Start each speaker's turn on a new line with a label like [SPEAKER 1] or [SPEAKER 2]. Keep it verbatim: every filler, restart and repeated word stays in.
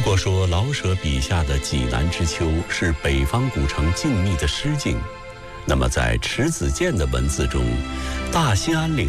[SPEAKER 1] 果说老舍笔下的济南之秋是北方古城静谧的诗境，那么在迟子建的文字中，大兴安岭